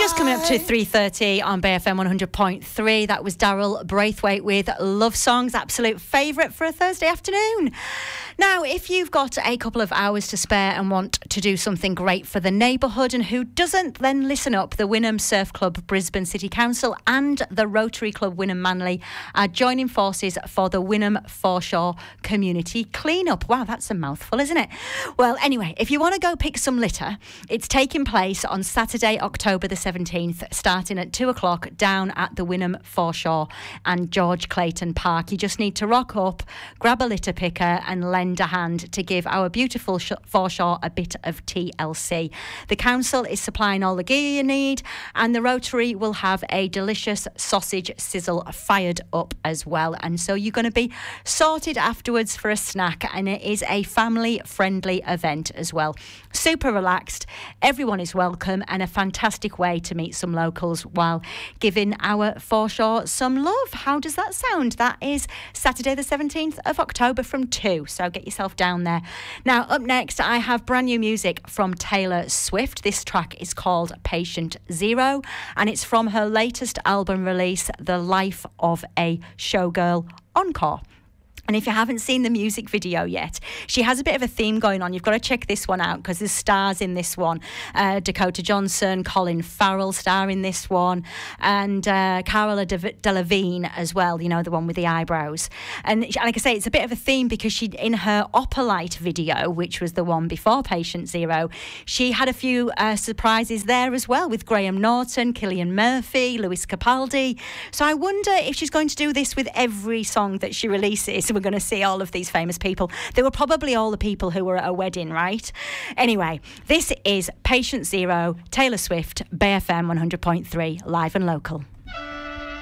Just coming up to 3:30 on BFM 100.3. That was Daryl Braithwaite with Love Songs, absolute favourite for a Thursday afternoon. Now, if you've got a couple of hours to spare and want to do something great for the neighbourhood, and who doesn't, then listen up. The Wynnum Surf Club Brisbane City Council and the Rotary Club Wynnum Manly are joining forces for the Wynnum Foreshore Community Clean-up. Wow, that's a mouthful, isn't it? Well, anyway, if you want to go pick some litter, it's taking place on Saturday, October the 17th, starting at 2 o'clock down at the Wynnum Foreshore and George Clayton Park. You just need to rock up, grab a litter picker and lend a hand to give our beautiful foreshore a bit of TLC. The council is supplying all the gear you need, and the Rotary will have a delicious sausage sizzle fired up as well. And so you're going to be sorted afterwards for a snack, and it is a family-friendly event as well. Super relaxed, everyone is welcome, and a fantastic way to meet some locals while giving our foreshore some love. How does that sound? That is Saturday the 17th of October from 2, so get yourself down there. Now, up next, I have brand new music from Taylor Swift. This track is called Patient Zero, and it's from her latest album release, The Life of a Showgirl Encore. And if you haven't seen the music video yet, she has a bit of a theme going on. You've got to check this one out because there's stars in this one. Dakota Johnson, Colin Farrell star in this one, and Carola Delevingne as well, you know, the one with the eyebrows. And like I say, it's a bit of a theme because she, in her Opalite video, which was the one before Patient Zero, she had a few surprises there as well with Graham Norton, Cillian Murphy, Lewis Capaldi. So I wonder if she's going to do this with every song that she releases. We're going to see all of these famous people. They were probably all the people who were at a wedding, right? Anyway, this is Patient Zero, Taylor Swift, BFM 100.3, live and local.